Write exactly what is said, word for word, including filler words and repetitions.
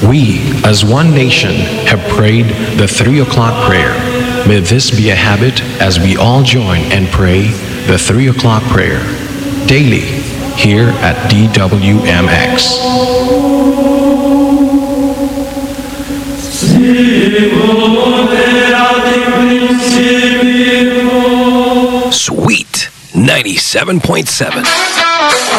We, as one nation, have prayed the three o'clock prayer. May this be a habit as we all join and pray the three o'clock prayer daily here at D W M X. Sweet ninety-seven point seven.